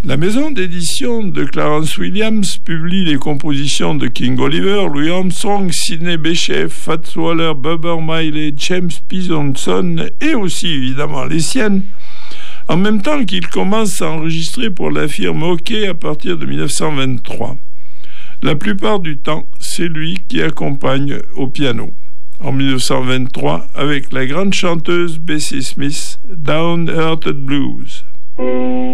La maison d'édition de Clarence Williams publie les compositions de King Oliver, Louis Armstrong, Sidney Bechet, Fats Waller, Bubber Miley, James P. Johnson et aussi évidemment les siennes, en même temps qu'il commence à enregistrer pour la firme OK à partir de 1923. La plupart du temps, c'est lui qui accompagne au piano. En 1923, avec la grande chanteuse Bessie Smith, Downhearted Blues.